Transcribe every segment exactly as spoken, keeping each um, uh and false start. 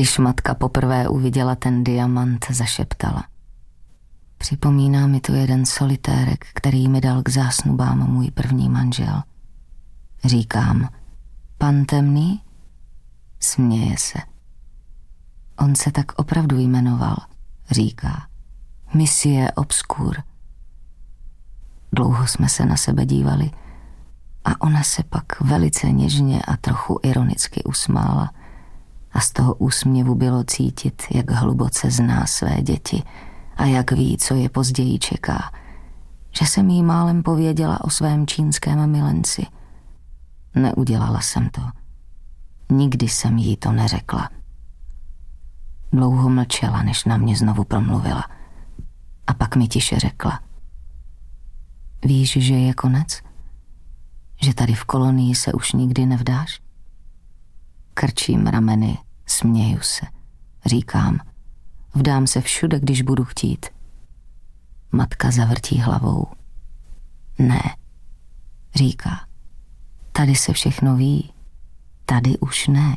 Když matka poprvé uviděla ten diamant, zašeptala. Připomíná mi to jeden solitérek, který mi dal k zásnubám můj první manžel. Říkám, pan temný? Směje se. On se tak opravdu jmenoval, říká. Monsieur Obscur. Dlouho jsme se na sebe dívali a ona se pak velice něžně a trochu ironicky usmála a z toho úsměvu bylo cítit, jak hluboce zná své děti a jak ví, co je později čeká, že jsem jí málem pověděla o svém čínském milenci. Neudělala jsem to. Nikdy jsem jí to neřekla. Dlouho mlčela, než na mě znovu promluvila. A pak mi tiše řekla. Víš, že je konec? Že tady v kolonii se už nikdy nevdáš? Krčím rameny, směju se. Říkám, vdám se všude, když budu chtít. Matka zavrtí hlavou. Ne, říká. Tady se všechno ví. Tady už ne.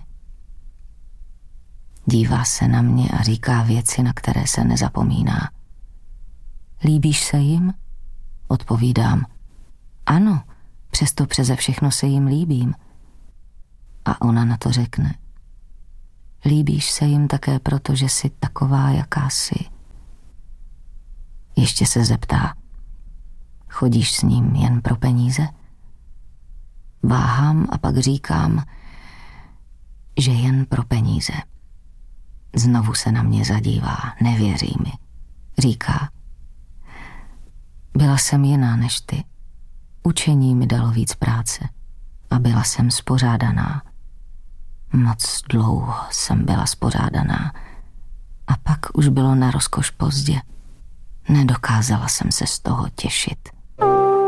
Dívá se na mě a říká věci, na které se nezapomíná. Líbíš se jim? Odpovídám. Ano, přesto přeze všechno se jim líbím. A ona na to řekne. Líbíš se jim také proto, že jsi taková, jaká jsi. Ještě se zeptá. Chodíš s ním jen pro peníze? Váhám a pak říkám, že jen pro peníze. Znovu se na mě zadívá, nevěří mi. Říká, byla jsem jiná než ty. Učení mi dalo víc práce a byla jsem spořádaná. Moc dlouho jsem byla spořádaná a pak už bylo na rozkoš pozdě. Nedokázala jsem se z toho těšit.